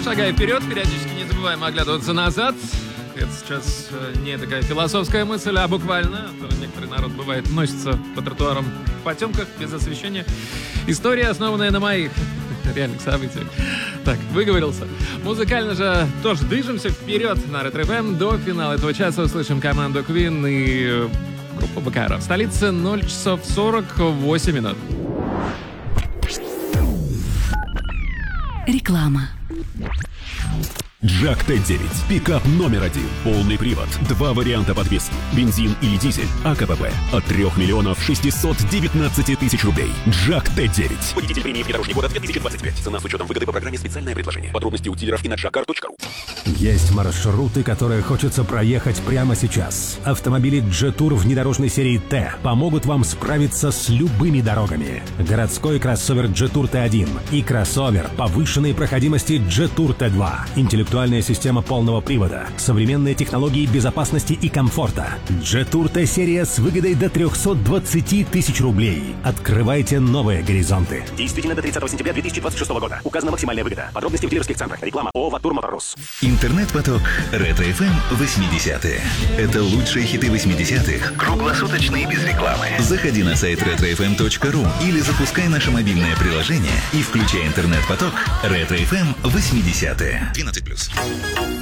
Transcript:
Шагая вперед, периодически не забываем оглядываться назад. Это сейчас не такая философская мысль, а буквально. А то некоторый народ, бывает, носится по тротуарам в потемках, без освещения. История, основанная на моих реальных событиях. Так, выговорился. Музыкально же тоже движемся вперед на Ретро-ФМ. До финала этого часа услышим команду Queen и группу Бакара. В столице 0 часов 48 минут. Реклама. Джак Т9. Пикап номер 1. Полный привод. 2 варианта подвески. Бензин или дизель. АКПП. От 3 миллионов 619 тысяч рублей. Джак Т9. Водитель премии «Внедорожник года» 2025. Цена с учетом выгоды по программе «Специальное предложение». Подробности у дилеров и на jakar.ru. Есть маршруты, которые хочется проехать прямо сейчас. Автомобили Jetour внедорожной серии Т помогут вам справиться с любыми дорогами. Городской кроссовер Jetour Т1 и кроссовер повышенной проходимости Jetour Т2. Интеллектуальная система полного привода, современные технологии безопасности и комфорта. Jetour Т-серия с выгодой до 320 тысяч рублей. Открывайте новые горизонты. Действительно до 30 сентября 2026 года. Указана максимальная выгода. Подробности в дилерских центрах. Реклама ООО «Ватур Моторус». Интернет-поток Ретро-ФМ 80-е. Это лучшие хиты 80-х. Круглосуточно и без рекламы. Заходи на сайт retrofm.ru или запускай наше мобильное приложение и включай интернет-поток Ретро-ФМ 80-е. 12+.